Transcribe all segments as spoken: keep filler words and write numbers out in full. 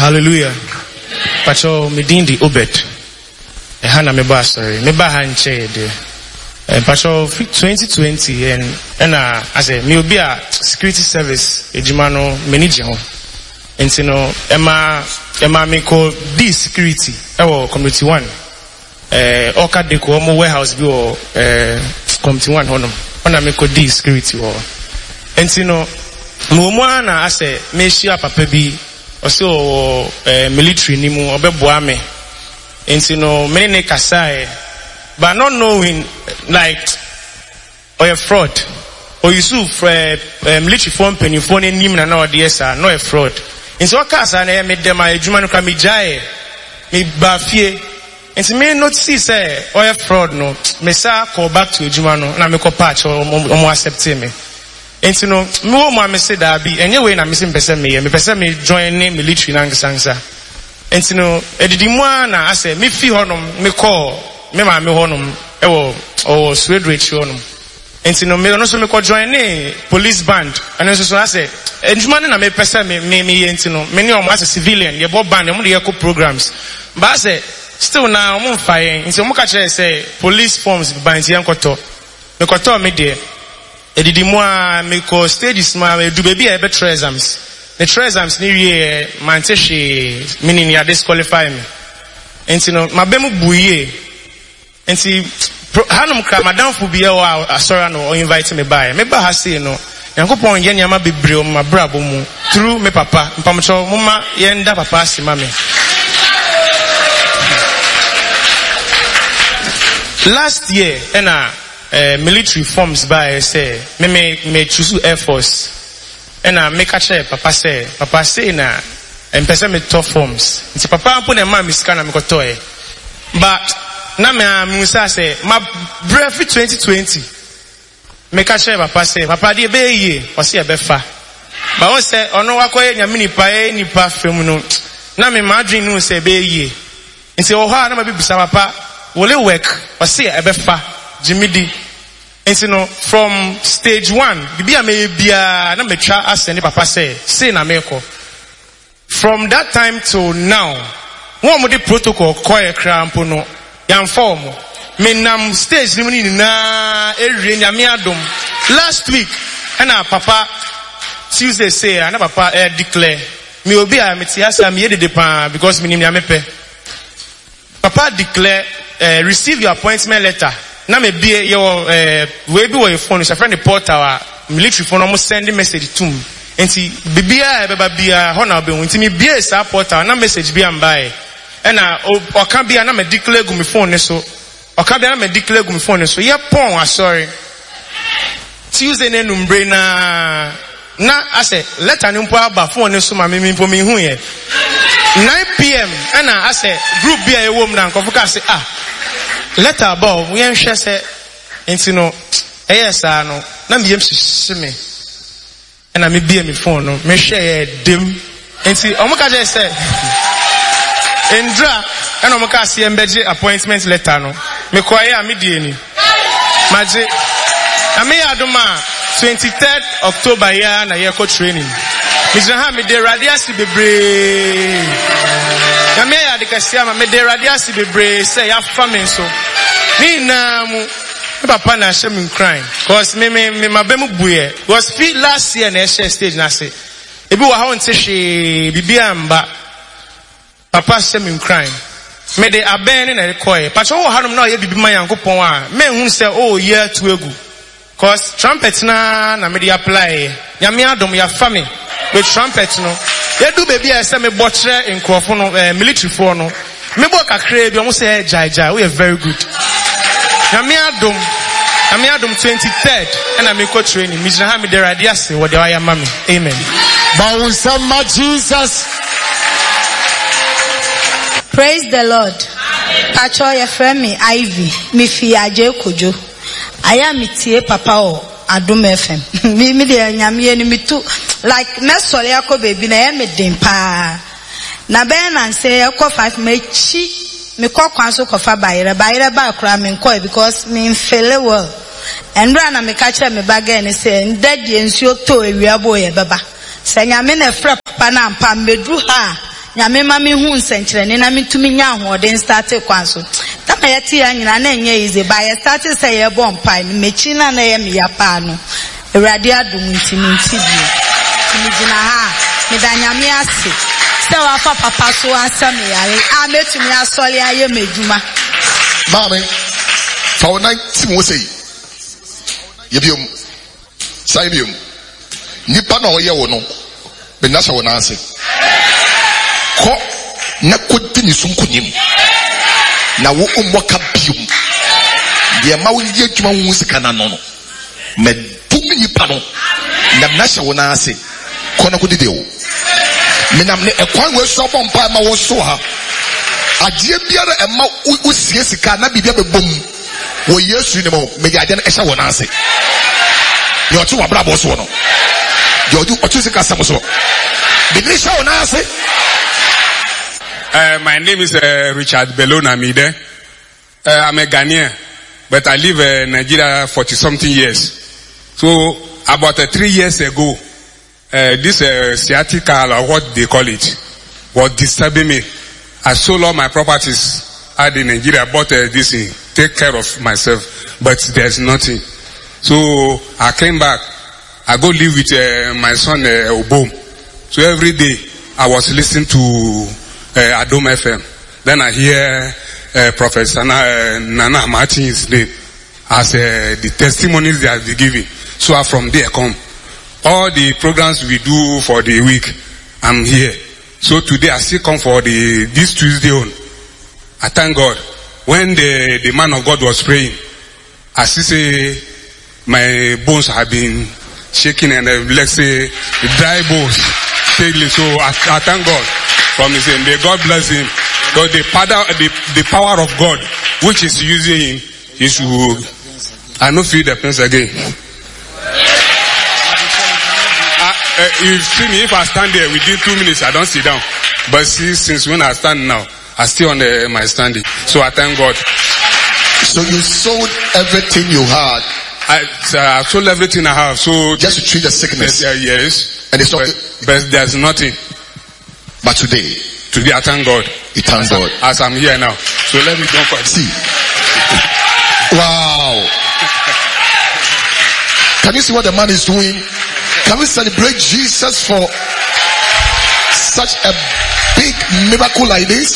Hallelujah. Pacho Medindi Obet. Hana meba sorry. Meba hanche de. Pacho twenty twenty and and uh, as a me obi a security service ejimano manager ho. Enti no ema ema me ko D security ewo community one. Eh oka de ko mo warehouse bi o eh community one honom. Ona me ko D security ho. Enti no mo mo ana ase me shia papa bi also uh, military ni mu obeboa me enti no many ne kasai but not knowing like or a fraud or you sue for uh, military form penny phone nim na na ode esa no a fraud enti o kasa na me dem adwuma no ka me jae me ba fie enti me notice say or a fraud no me sa call back to adwuma no na me ko patch o mo accept me. Enti no me wo mo amese da bi enye we na me sim pese me ye me pese me join ne military na nsansa enti no edidi mu ana ase me fi honom me call me ma me honom e wo o swedrich honom enti no me no so me ko join ne police band and so so ase enjuma na me pese me me me enti no me ne o ase civilian ye bo band mo de ye ko programs ba ase still na o mo fa yen enti mo ka kire say police forms band ye nkoto me koto me de edidi mo a me ko stages ma do baby e be exams the exams ni wie manteshi meaning ya disqualify me enti no mabemu buye enti hanum kra madam fu bia wa asora no o invite me by me ba ha say no yankopon ye niama bebre o ma brabo mu through me papa mpamcho mama ye nda papa asima me last year ena Uh, military forms by say me me me choose Air Force and I make a chair papa say papa say na and person me top forms nti papa put na ma me scan na me ko toy but na me musa say my breath twenty twenty make a chair papa say papa dey be ye o say e be fa but won say ono wakoye nya mini pa e ni pa fem no na me ma dream no say be ye nti o ha na ma bibisa papa wole work o say e be fa Jimidi. And you know, from stage one, bibia me bia na me try ascend papa say, say na meko. From that time to now, one more the protocol koye krampo no, yam form. Me nam stage ni na eri nyame adom. Last week, and our papa Tuesday say, and papa eh, declare, me obi a me tiasa me yede depan because me ni nyame pe. Papa declare, uh, receive your appointment letter. Na me be your eh we be your phone so friend the portal military phone almost sending message to me enti bibia e beba bia ho na be enti me be sa portal na message bia mbae e na o ka bia na me declare gu me phone so o ka bia na me declare gu me phone so ye pon asori Tuesday na numbre na na ase letter ni mpo aba phone so ma me mpo me hu ye nine p m e na ase group bia e wom na nkofo ka say ah letter above we en hwe se enti no eyesa no na me yem hye me na me bia me phone no me hwe e dem enti omuka je se endra na omuka se embeje appointment letter no me kwaye a me die ni maje na me adoma twenty-third October ya na ye ko training me jira me de radiasi bebre na me ya de kasia ma me de radiasi bebre say ya famine so ni na mu papa na shame in crying cause me me me mabemu buye was feel last year na share stage na say ebi wa ha onte hwe bibia mba papa shame in crying me de aben na rekoye pacho wo hanom na ye bibi man yankopon a me hu say oh year to egu cause trumpet na na me dey apply nyame adom ya famine with trumpet no ye do baby I say me botre nkofo no uh, military for no me bo kakra bi o say jai jai we are very good nyame adom nyame adom twenty-third and I me ko training me jina ha me dey radiase wo dey waya mama amen bawun sama Jesus. Praise the Lord. Pacho ye friend me Ivy me fi aje kojo aya me tie papa o Adum F M. Me me de nyame ni me tu like me sori akọ baby na e me den pa. Na be na say akọ five me chi me kọ kwan so kofa bayere bayere ba akra me nkọ because me feel well. Endra na me ka kire me baga ni say ndade nsuo to ewia bo ye beba. Se nyame na fra papa na mpa medru ha nyame ma me hu nsenkyerene na me tumi nya ahoden start kwan so tama yeti ya nyina na enye ize ba ye start say ye bon pai ni mechi na na ye me ya pa no Awurade adom ntimi ntibie timi gina ha me da nyame ase se wa fa papa so asam yare a metumi asole aye meduma mama fa wona tim wo sei ye biom sai biom nipa na oye wo no be na sha wo na ase ko na kodi ni sunkunim na wo umwaka biom de ma wo ye adwuma wo sika na no no me tumi nipa no na na sha wo na ase ko na kodi de wo me nam ne ekwan we so bom pa ma wo so ha agie biara e ma wo sie sika na bibia be bom wo Yesu ni mo me ya de na e sha wo na ase yo tu wa bra bo so no yo du o tu sika sam so be ni sha wo na ase. Uh, my name is uh, Richard Belona Mide. Uh, I'm a Ghanaian, but I live in uh, Nigeria forty something years. So about uh, three years ago, uh, this uh, sciatica, or what they call it, was disturbing me. I sold all my properties out in Nigeria, bought uh, this thing, take care of myself, but there's nothing. So I came back. I go live with uh, my son uh, Obom. So every day I was listening to Uh, Adom F M. Then I hear uh, Professor Nana, uh, Nana Martin's name as uh, the testimonies they have been giving. So I from there come. All the programs we do for the week, I'm here. So today I still come for the this Tuesday on. I thank God. When the, the man of God was praying, I see say my bones have been shaking and uh, let's say dry bones. So I, I thank God. From his name, may God bless him. Because the power, the, the power of God, which is using him, he should. I don't feel the pains again. I, uh, you see me, if I stand there within two minutes, I don't sit down. But see, since when I stand now, I still on the, my standing. So I thank God. So you sold everything you had. I, so I sold everything I have. So just to treat the sickness. Yes, yeah, yes. And it's not. But, but there's nothing. But today, today I thank God. You thank as God. I'm, as I'm here now. So let me don't forget. See. Wow. Can you see what the man is doing? Can we celebrate Jesus for such a big miracle like this?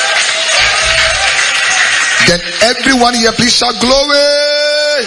Then everyone here please shout glory.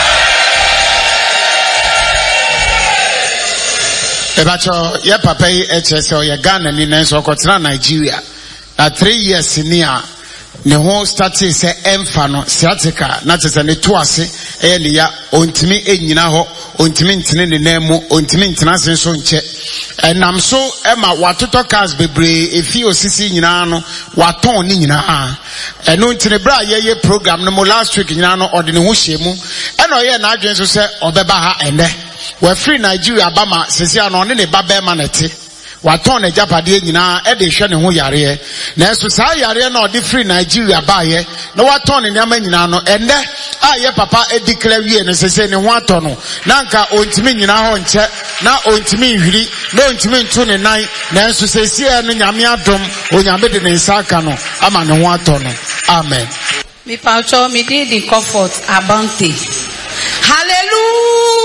Ebacho, ye papa yi eche o ye Ghana ni nenso okotena Nigeria. Na three years ni a ne ho start se emfa no sciatica na tese ne to ase e ne ya ontimi enyina ho ontimi ntene ne namu ontimi ntena se so nche enam so e ma watoto cars bebre efi osisi nyina no waton ni nyina eno ntene bra ye ye program no mo last week nyina no ode ne ho hyemu e na ye na adwen so se obeba ha ene we free Nigeria bama sisi ano ne ne baba ma nete waton ne japade nyina e de hwe ne ho yare na eso saa yare na ode free Nigeria ba ye na waton ne nyama nyina no ende a ye papa e declare wie ne sese ne ho atono na nka ontimi nyina ho nche na ontimi nhwiri na ontimi nto ne nan na eso sese e no nyame adom onyame de ne nsaka no ama ne ho atono amen. Mi paucho mi di di comfort abante. Hallelujah.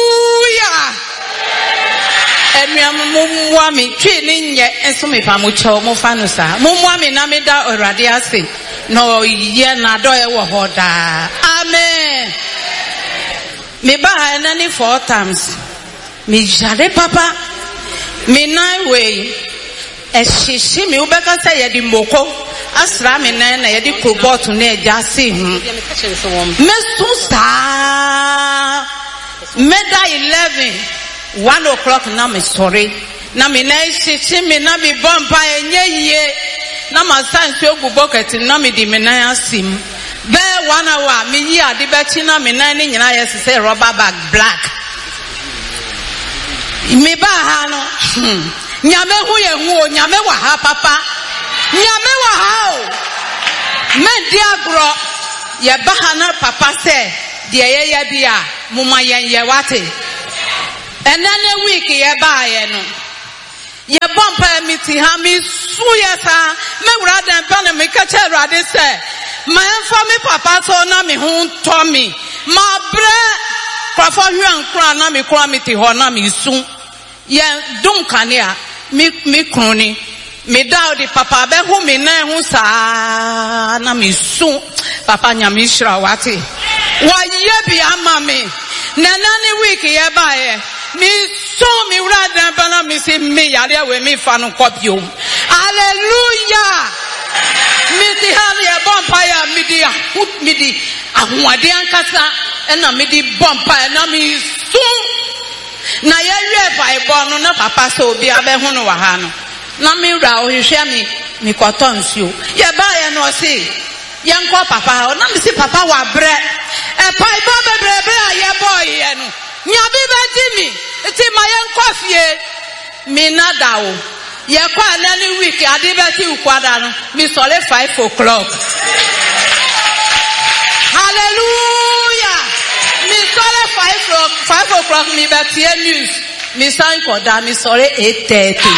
Emi mumwa mi twi ni nye enso mi pa mo cho mo fa no sa. Mumwa mi na me da Awurade ase. No ye na do e wo ho da. Amen. Me ba ha na ni four times. Me jare papa. Me nine way. E shishi mi ubeka say ye di moko. Asra me na na ye di cobalt na e jase hu. Me susta. Meda eleven. One o'clock na me sorry. Na me na shishi me na bi bomba enye ye. Na ma san so gu bucket na me di me na asim. Be one hour me yi ade be chi na me na ni nyina ye say rubber bag black. Me ba ha no. Nyame hu ye hu o nyame wa ha papa. Nyame wa ha o. Me di agro ye ba ha na papa say de ye ye bia muma yen ye wate. And then a week ye ba ye no. Ye bumper me ti ha mi su yesa me wura dan pa na me ka che Awurade se ma enfa me papa so na me hu to me ma bre kwafo hwan kra na me kra me ti ho na me su ye dun kanea mi mi kroni me da di papa be hu me na hu sa na me su papa nya mi shira wate wa ye bi ama me na na ni week ye ba ye mi so mi wura dan pa na mi se me yare we mi fa no kopio hallelujah mi ti ha ni e bompa ya mi di ahut mi di ahoade ankasa na mi di bompa na mi so na ye we Bible no na papa so obi abehu no wa ha no na mi wura o hwehwe mi mi koton nsuo ye ba ye no se ye nko papa na mi se papa wa bre e Bible bebrebe a ye boy ye no nyabi ba jimi ti ma ye nko fie mi na dawo ye kwa na ni week ade ba ti ukwada no mi sole five o'clock hallelujah mi sole five o'clock mi ba ti news mi san ko da mi sole eight thirty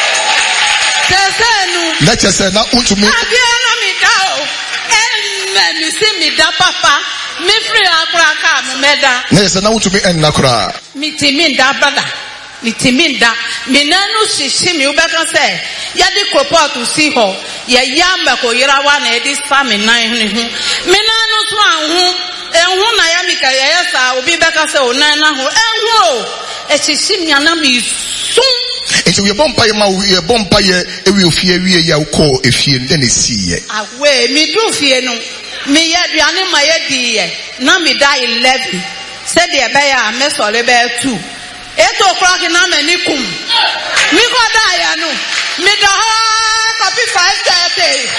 sesenu let us say na untumi ade na mi da o en mi si mi da papa mi free akura ka mi meda na say na untumi en na kura mi ti mi da brother mi ti mi da mi nanu shishi mi ubeka say ya di report si ho ya yamba ko yira wa na e di sa mi nan hu mi nanu so anhu enhu na ya mi ka ya yesa obi beka say o nan na ho enhu o e shishi mi ana mi sun enti we bompa ye ma we bompa ye ewi ofie ewie ya ko efie nde na si ye awe mi du fie no mi ye duane ma ye di ye na mi da eleven said the be ya me so le be two eight o'clock na me ni kum mi ko da ya no mi da ha copy five thirty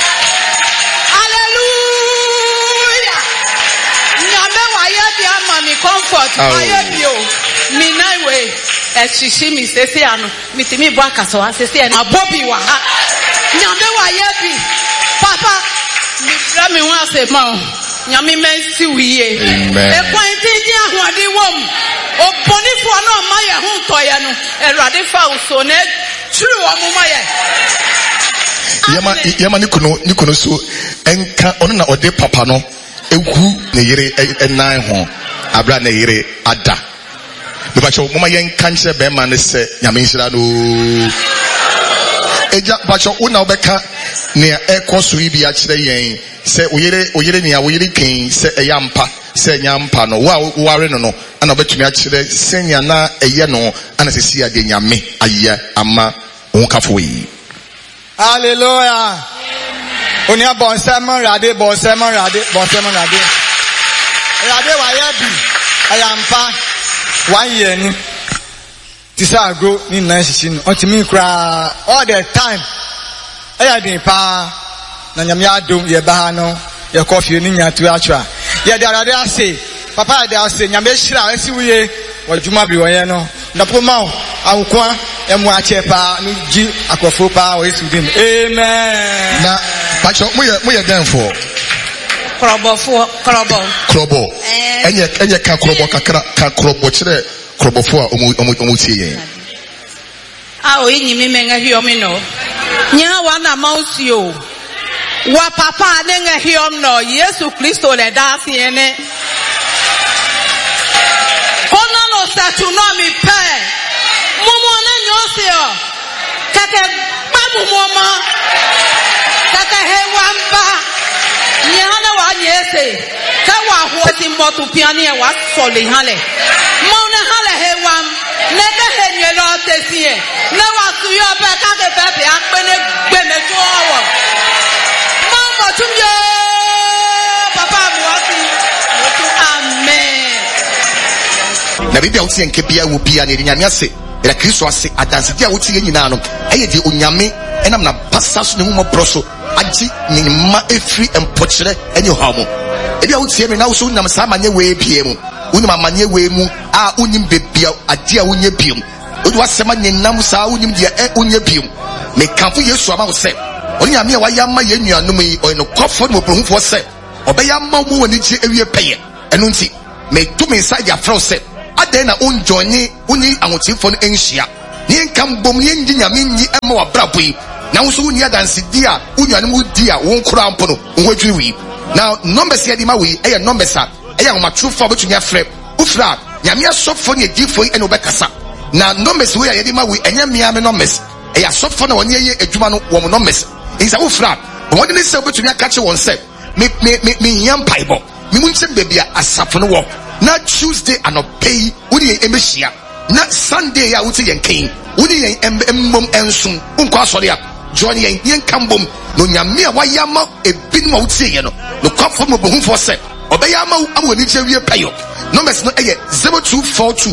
hallelujah nyame wa ye di ama mi comfort wa ye bi o mi na we e chichi mi sese ano mi ti mi bo akaso wa sese na bobi wa ha nyame wa ye bi papa mi fra mi wa se ma o nyame mensi wiye e kwanti ji ahode wom obonifo na ma ye hu toye no Awurade fa uso na true o mo ma ye yema yema ni kuno ni kuno so enka ono na ode papa no ehu ne yire enan ho abra ne yire ada me ba cho mo ma ye nka nche be ma ne se nyame nhira no eja ba cho una obeka ne ekoso ibi a kire yen se oyere oyere ne a oyere kin se eyampa se nyampa no wa ware no no ana obetumi a kire senya na eye no ana se sia de nyame aye ama wonkafo yi hallelujah oni abon sermon rade bon sermon rade bon sermon rade rade wa ye bi ayampa one year ni tisa agro ni nine sixteen ontimi kra all the time eya din pa na nyame adom ye ba ha no ye coffee ni nya tu atwa ye de rade ase papa de ase nyame hira asi wiye wajuma bi woye no ndapo ma awukwa emu ache pa no ji akofo pa o yesu dim amen na pacho mo ye mo ye den for krobo fo krobo krobo enye enye ka krobo kakra ka krobo kire krobo fo a omo omo tie yen a o yin mi menga hiom no nya wa na mausio wa papa ne nga hiom no Yesu Kristo le da sie ne kono no statu no mi pe mumu na nyosio kake ba mumu ma kake hewamba nyana wa nyese ka wa ho si motu piani e wa sole hale mo na hale hewam ne de henye lo tesie na wa suyo be ka ke be be apene gbe me to owo mo mo tumye papa mo ati mo amen na bibia uti enke bia wo bia ne nyame ase era Kristo ase adanse dia uti ye nyina no eye di onyame enam na passa so ne hu mo broso agi ne ma efri empokire eni homo ebia uti me na wo so nyam sa manye we pie mu unim amanye we mu a unim bebia ade a unye biem odi wasema nyinam sa unim dia e unye biem me kanfo Yesu ama wo se onyame a wayama ye nuanom yi o no kofo no prohufo se obeyama mu woni ji ewie peye eno nti me to me inside ya fro se ade na unjoni uni ahotifo no enhia Nien kam bom yen di nyame nyi ema wa brabo yi. Na wo so wo ni adanse di a wo nuane mu di a wo nkura mpo no wo adwiri wi. Now numbers here di ma wi e numbers a e ya ma true for betunya frɛ. Ufra nyame asofo ne edifo yi ene obekasa. Na numbers we ya di ma wi enye mia me numbers. E ya asofo na wonye ye adwuma no wo numbers. Insa ufra wo de ne se betunya ka che won se me me me me yam bible. Me mun se baby asafo no wo. Na Tuesday anopay wo de emehia. Na Sunday ya wuti yen ken wo de yen emmom ensun unko asori a join yen yen kambom no nyame a wayama ebinu a wuti yen no no kwafo mo bohun for se obeyama amoni je wie payo numbers no eye zero two four two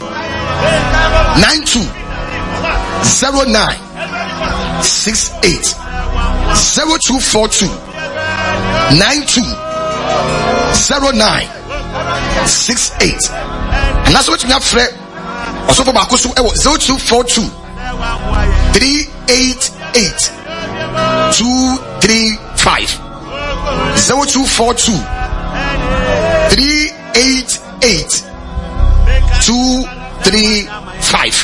nine two zero nine six eight zero two four two nine two zero nine six eight and that's what you have friend also for bakoso e zero two four two three eight eight two three five zero two four two three eight eight two three five.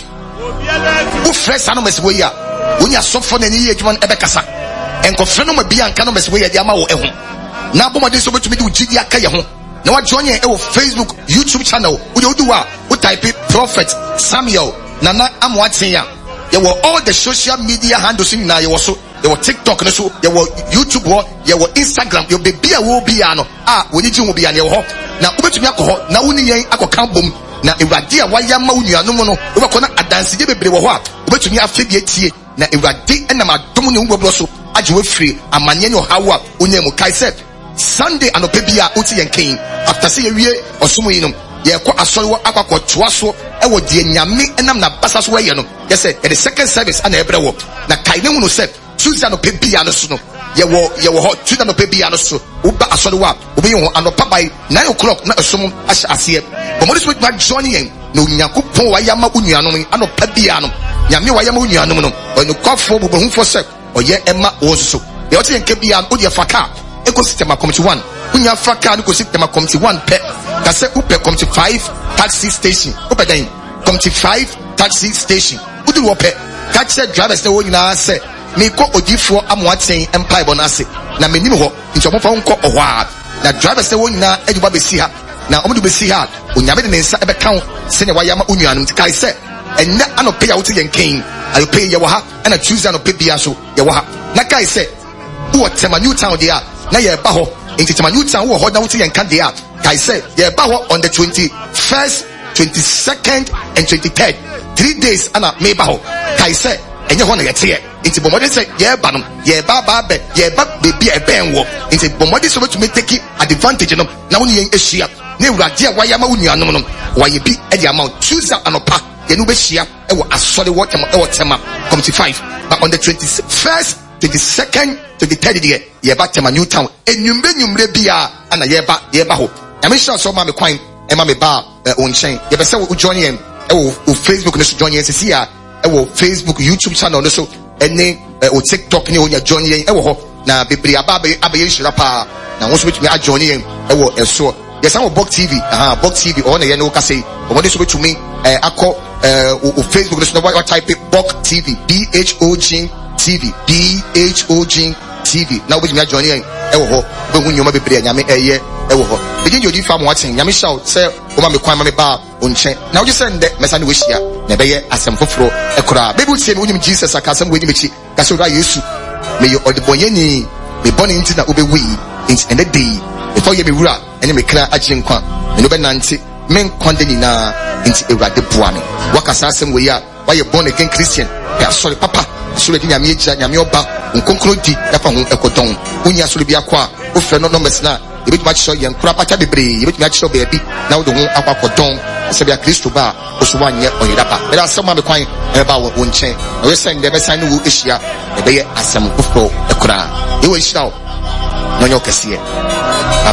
Who fresh numbers we ya when you suffer any edgeman ebekasa and confirm my bian numbers we ya diama wo ehu na boma dey so betumi do gidi aka ye ho na wa join ye e wo Facebook YouTube channel wo dey do a wo type Prophet Samuel Nana Amwaten ya ye wo all the social media handles na ye wo so ye wo TikTok no so ye wo YouTube wo ye wo Instagram ye be bia wo bia no ah woni ji wo bia ne wo ho na wo betumi akọ na wo ni yen akọka bom na ewrade a wayama wo nuanom no wo bekọ na adanse je bebre wo ho a wo betumi afebie tie na ewrade enam adom ne wo bobro so age wo free amanye ne hawo a onye mu kai se Sunday anope bia oti yen ken after say ye wie osomo yi no ye ko asori wo akakọ toa so e wo de nyame enam na basa so ye no ye say the second service ana ebre wo na kai ne hu no se Tuesday anope bia no so no ye wo ye wo Tuesday anope bia no so wo ba asori wo wo be ho anopa bai nine o'clock na osomo ahye ase but mo so ma join yen no nyakopon wa yama unuanom anopa bia no nyame wa yama unuanom no onu kwafo bobohu fo se oye ema wo so ye o te yen ke bia o de faka ecosystem committee one unya faka ecosystem committee one pe ka se upe committee five taxi station upe dan committee five taxi station udu wo pe ka che drivers na wo nyina se me ko odifo amwaten empire bonase na menim ho nti omfa nko oho a na drivers na wo nyina eduba besi ha na omudu besi ha onyame de nsa ebe kan se ne wayama unuanum ti kai se enna anope ya wote yenken ayo pe ye wo ha na Tuesday anope bia so ye wo ha na kai se wo tema new town dia na ye ba ho nti tema new town wo ho na wote yenkan dia kai se ye ba ho on the twenty-first twenty-second and twenty-third three days ana me ba ho kai se enye ho na ye tie nti bomode se ye ba no ye ba ba be ye ba bebi e ben wo nti bomode so betumi take advantage no na woni yen ehia na ewurade a wayama unuanom no waye bi e di amount Tuesday anopa ye no be hia e wo asori wo tema e wo tema committee five but on the twenty-first twenty-second twenty-third day ye ba tema new town enwumbe nwumre bia ana ye ba ye ba ho ya me sure so ma me kwan e ma me ba on chain ye be se wo join yen e wo Facebook no so join yen sisi a e wo Facebook YouTube channel no so ene o TikTok ni onya join yen e wo ho na bebre aba aba ye shira pa na wo so betumi a join yen e wo eso yes am Bok T V aha Bok T V o na ye no ka say o mo de so betumi eh akọ eh o Facebook no what type Bok T V B H O G T V B H O G T V na wo betumi a join yen e wo ho be hu nyoma bebre nyame eye e wo ho begin jodi fam watching nyame shout say o ma me kwan ma me ba onche na wo just send mesa no we shia na be ye asem foforo e kura bible say me unim Jesus akasem we ni mechi ka so ra Yesu me ye odebonyani me born into na obe we into and the day before you be wura ene me kra agye nkwa me no be nante men kwande ni na into ewrade boa me wakasa asem we ya why you born again Christian ya sorry papa so le nyame egira nyame oba nkonkro di ya fa ho ekodon unya so le bi akwa o fe no numbers na e bit match so yen kura pacha bebre e bit match so be bi na wo do ho akwa kodon se bia Kristo ba o so wanye oyirapa e da asem ma be kwan e ba wo nchen o we send e be sign wo ehia e be ye asem kofo e kura e wo ehia o no nyo kese